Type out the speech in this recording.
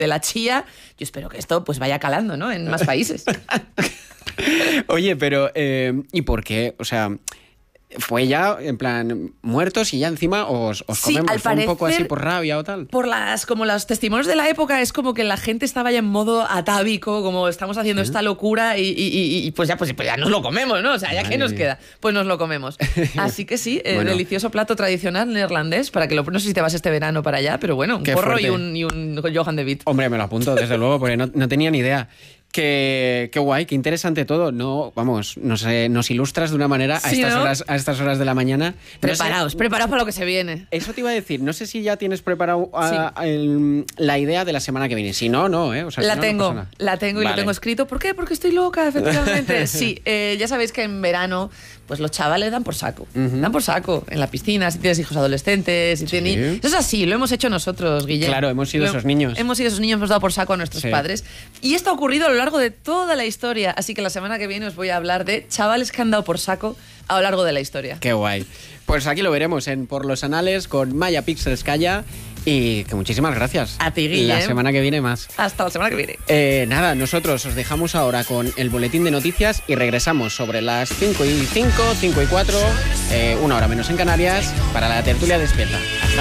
de la chía. Yo espero que esto pues vaya calando, ¿no? En más países. Oye, pero ¿y por qué? O sea, fue ya en plan muertos y ya encima os Sí, comemos. al ¿Fue un poco así parecer, por rabia o tal? como los testimonios de la época, es como que la gente estaba ya en modo atávico, como estamos haciendo esta locura y pues ya nos lo comemos, ¿no? O sea, ¿ya qué nos queda? Pues nos lo comemos. Así que sí, Bueno. delicioso plato tradicional neerlandés, para que no sé si te vas este verano para allá, pero bueno, un Qué porro fuerte. y un Johan de Witt. Hombre, me lo apunto, desde luego, porque no tenía ni idea. Qué guay, qué interesante todo. No, vamos, nos ilustras de una manera Sí, ¿no? a estas horas de la mañana. Preparaos para lo que se viene. Eso te iba a decir, no sé si ya tienes preparado Sí. la idea de la semana que viene. Si no, no, ¿eh? O sea, si La no, no tengo, pasa nada. la tengo y Vale. lo tengo escrito. ¿Por qué? Porque estoy loca, efectivamente. Sí, ya sabéis que en verano pues los chavales dan por saco. Dan por saco en la piscina, si tienes hijos adolescentes, si tienes... Eso es así, lo hemos hecho nosotros, Guillem. Claro, hemos sido esos niños. Hemos sido esos niños, hemos dado por saco a nuestros Sí. padres. Y esto ha ocurrido a lo largo de toda la historia. Así que la semana que viene os voy a hablar de chavales que han dado por saco a lo largo de la historia. Qué guay. Pues aquí lo veremos en Por los Anales con Maya Pixelskaya y que muchísimas gracias. A ti, Guillem. La semana que viene más. Hasta la semana que viene. Nada, nosotros os dejamos ahora con el boletín de noticias y regresamos sobre las 5:05, 5:04, 1 hora menos en Canarias, para la tertulia despierta. Hasta